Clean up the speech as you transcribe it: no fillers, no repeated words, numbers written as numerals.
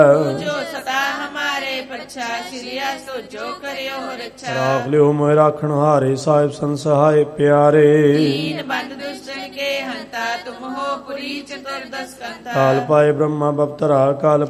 ਜੋ ਸਦਾ ਹਮਾਰੇ ਪਰਛਾ ਸਿਰਿਆ ਸੋ ਜੋ ਕਰਿਓ ਰੱਛਾ। ਰਾਖ ਲਿਓ ਮੋਹਿ ਰਾਖਣ ਹਾਰੇ ਸਾਹਿਬ ਸੰਸਹਾਏ ਪਿਆਰੇ। ਦੀਨ ਬੰਦ ਦੁਸ਼ਟਨ ਕੇ ਹੰਤਾ ਤੁਮ ਹੋ ਪੁਰੀ ਚਤੁਰਦਸ ਕੰਤਾ। ਕਾਲ ਪਾਏ ਬ੍ਰਹਮਾ ਬਪਤਰਾ ਕਾਲ